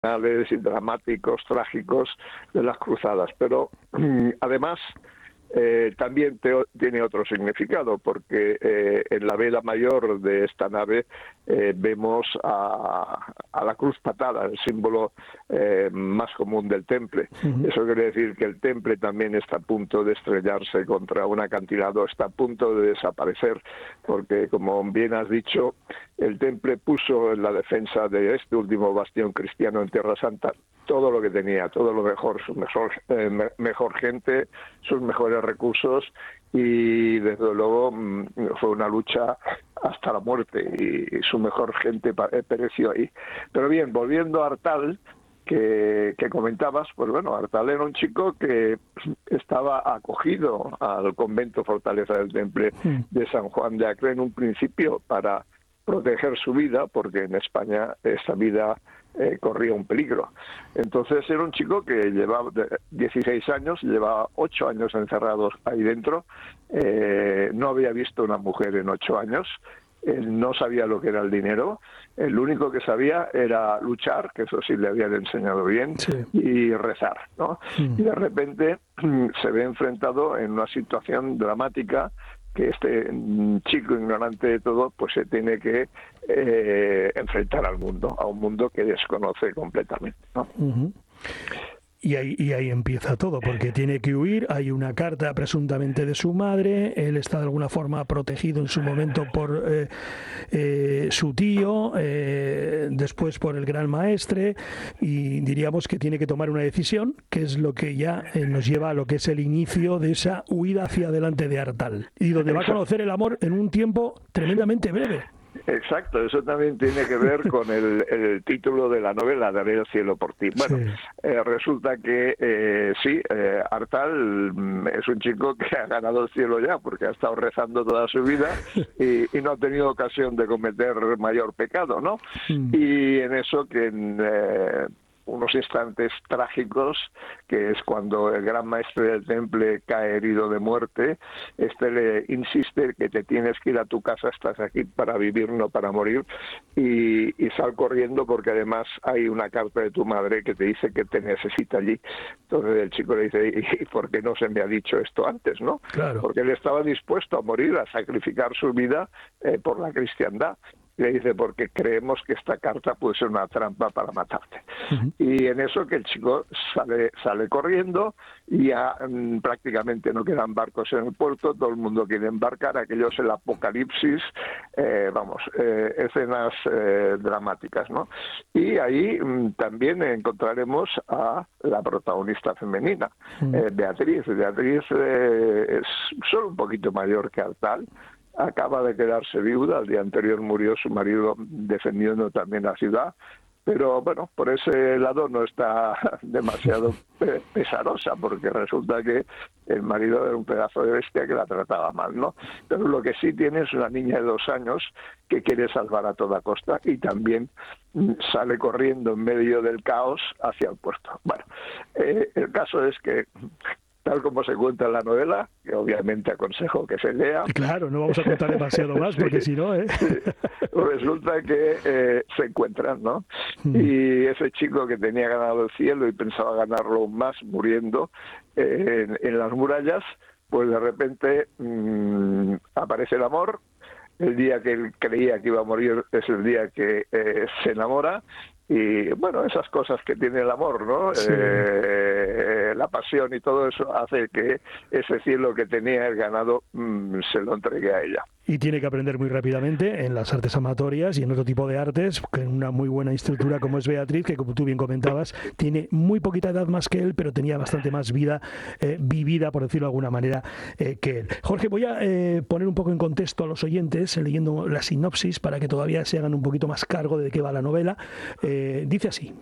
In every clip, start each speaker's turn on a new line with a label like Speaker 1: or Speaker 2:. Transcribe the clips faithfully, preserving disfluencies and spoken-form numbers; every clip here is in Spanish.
Speaker 1: y dramáticos, trágicos de las cruzadas. Pero además eh, también te, tiene otro significado, porque eh, en la vela mayor de esta nave eh, vemos a, a la cruz patada, el símbolo eh, más común del temple. Uh-huh. Eso quiere decir que el temple también está a punto de estrellarse contra un acantilado, está a punto de desaparecer, porque, como bien has dicho, el temple puso en la defensa de este último bastión cristiano en Tierra Santa todo lo que tenía, todo lo mejor, su mejor, eh, me, mejor gente, sus mejores recursos, y desde luego fue una lucha hasta la muerte y su mejor gente pereció ahí. Pero bien, volviendo a Artal, que, que comentabas, pues bueno, Artal era un chico que estaba acogido al convento Fortaleza del Temple de San Juan de Acre en un principio para proteger su vida, porque en España esa vida eh, corría un peligro. Entonces era un chico que llevaba dieciséis años, llevaba ocho años encerrados ahí dentro, eh, no había visto una mujer en ocho años, él no sabía lo que era el dinero, el único que sabía era luchar, que eso sí le habían enseñado bien, sí, y rezar, ¿no? Mm. Y de repente se ve enfrentado en una situación dramática, que este chico ignorante de todo pues se tiene que eh, enfrentar al mundo, a un mundo que desconoce completamente, ¿no?
Speaker 2: Uh-huh. Y ahí, y ahí empieza todo, porque tiene que huir, hay una carta presuntamente de su madre, él está de alguna forma protegido en su momento por eh, eh, su tío, eh, después por el gran maestre, y diríamos que tiene que tomar una decisión, que es lo que ya eh, nos lleva a lo que es el inicio de esa huida hacia adelante de Artal, y donde va a conocer el amor en un tiempo tremendamente breve.
Speaker 1: Exacto, eso también tiene que ver con el, el título de la novela, Daré el cielo por ti. Bueno, sí. eh, resulta que eh, sí, eh, Artal es un chico que ha ganado el cielo ya, porque ha estado rezando toda su vida y, y no ha tenido ocasión de cometer mayor pecado, ¿no? Mm. Y en eso que en eh, unos instantes trágicos, que es cuando el gran maestre del temple cae herido de muerte, este le insiste que te tienes que ir a tu casa, estás aquí para vivir, no para morir, y, y sal corriendo porque además hay una carta de tu madre que te dice que te necesita allí. Entonces el chico le dice, ¿y por qué no se me ha dicho esto antes, no? Claro. Porque él estaba dispuesto a morir, a sacrificar su vida eh, por la cristiandad. Le dice, porque creemos que esta carta puede ser una trampa para matarte. Uh-huh. Y en eso que el chico sale sale corriendo y ya mmm, prácticamente no quedan barcos en el puerto, todo el mundo quiere embarcar, aquello es el apocalipsis, eh, vamos, eh, escenas eh, dramáticas, ¿no? Y ahí mmm, también encontraremos a la protagonista femenina, uh-huh. eh, Beatriz. Beatriz eh, es solo un poquito mayor que Artal, acaba de quedarse viuda, el día anterior murió su marido defendiendo también la ciudad, pero bueno, por ese lado no está demasiado pesarosa, porque resulta que el marido era un pedazo de bestia que la trataba mal, ¿no? Pero lo que sí tiene es una niña de dos años que quiere salvar a toda costa y también sale corriendo en medio del caos hacia el puerto. Bueno, eh, el caso es que, tal como se cuenta en la novela, que obviamente aconsejo que se lea.
Speaker 2: Claro, no vamos a contar demasiado más, porque sí, si no, ¿eh?
Speaker 1: Sí. Resulta que eh, se encuentran, ¿no? Mm. Y ese chico que tenía ganado el cielo y pensaba ganarlo más muriendo eh, en, en las murallas, pues de repente mmm, aparece el amor. El día que él creía que iba a morir es el día que eh, se enamora. Y bueno, esas cosas que tiene el amor, ¿no? Sí. Eh, la pasión y todo eso hace que ese cielo que tenía el ganado mmm, se lo entregue a ella.
Speaker 2: Y tiene que aprender muy rápidamente en las artes amatorias y en otro tipo de artes, con una muy buena instructora como es Beatriz, que como tú bien comentabas, tiene muy poquita edad más que él, pero tenía bastante más vida eh, vivida, por decirlo de alguna manera, eh, que él. Jorge, voy a eh, poner un poco en contexto a los oyentes, eh, leyendo la sinopsis, para que todavía se hagan un poquito más cargo de qué va la novela. Eh, dice así.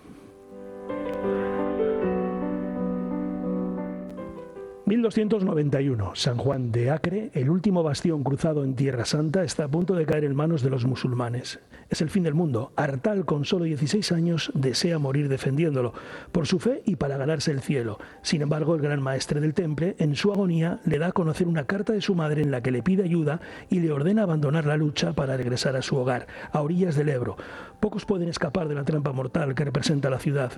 Speaker 2: mil doscientos noventa y uno, San Juan de Acre, el último bastión cruzado en Tierra Santa, está a punto de caer en manos de los musulmanes. es el fin del mundo. Artal, con solo dieciséis años, desea morir defendiéndolo, por su fe y para ganarse el cielo. Sin embargo, el gran maestre del temple, en su agonía, le da a conocer una carta de su madre en la que le pide ayuda y le ordena abandonar la lucha para regresar a su hogar, a orillas del Ebro. Pocos pueden escapar de la trampa mortal que representa la ciudad.